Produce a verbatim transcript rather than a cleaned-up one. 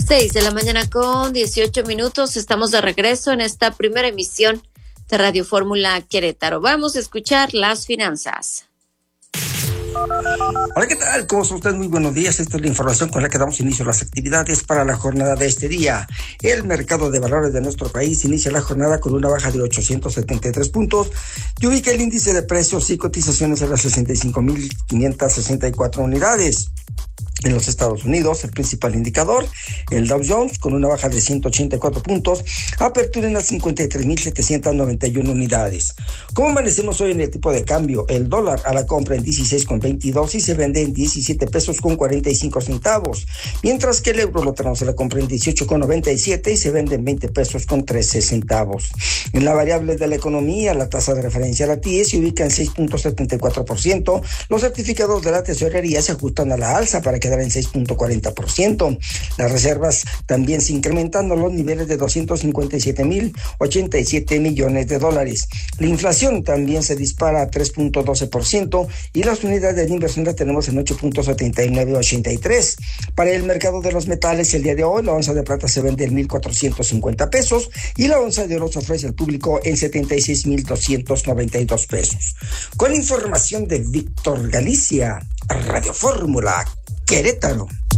Seis de la mañana con dieciocho minutos. Estamos de regreso en esta primera emisión de Radio Fórmula Querétaro. Vamos a escuchar las finanzas. Hola, ¿qué tal? ¿Cómo está usted? Muy buenos días. Esta es la información con la que damos inicio a las actividades para la jornada de este día. El mercado de valores de nuestro país inicia la jornada con una baja de ochocientos setenta y tres puntos y ubica el índice de precios y cotizaciones en las sesenta y cinco mil quinientas sesenta y cuatro unidades. En los Estados Unidos, el principal indicador, el Dow Jones, con una baja de ciento ochenta y cuatro puntos, apertura en las cincuenta y tres mil setecientas noventa y una unidades. ¿Cómo amanecemos hoy en el tipo de cambio? El dólar a la compra en dieciséis con veintidós y se vende en diecisiete pesos con cuarenta y cinco centavos, mientras que el euro lo tenemos a la compra en dieciocho con noventa y siete y se vende en veinte pesos con trece centavos. En la variable de la economía, la tasa de referencia, la T I E, se ubica en seis punto setenta y cuatro por ciento. Los certificados de la tesorería se ajustan a la alza para quedar en seis punto cuarenta por ciento. Las reservas también se incrementan a los niveles de doscientos cincuenta y siete mil ochenta y siete millones de dólares. La inflación también se dispara a tres punto doce por ciento y las unidades de inversión las tenemos en ocho punto setenta y nueve ochenta y tres. Para el mercado de los metales, el día de hoy la onza de plata se vende en mil cuatrocientos cincuenta pesos y la onza de oro se ofrece al público en setenta y seis mil doscientos noventa y dos pesos. Con información de Víctor Galicia, Radio Fórmula Querétaro.